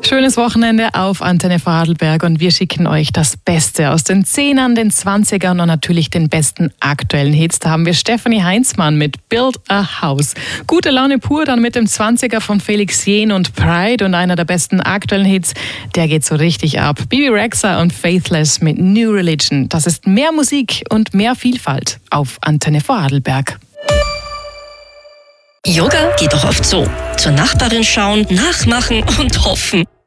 Schönes Wochenende auf Antenne Vorarlberg und wir schicken euch das Beste aus den 10ern, den 20ern und natürlich den besten aktuellen Hits. Da haben wir Stefanie Heinzmann mit Build a House. Gute Laune pur dann mit dem 20er von Felix Jähn und Pride und einer der besten aktuellen Hits, der geht so richtig ab. Bibi Rexha und Faithless mit New Religion. Das ist mehr Musik und mehr Vielfalt auf Antenne Vorarlberg. Yoga geht doch oft so. Zur Nachbarin schauen, nachmachen und hoffen.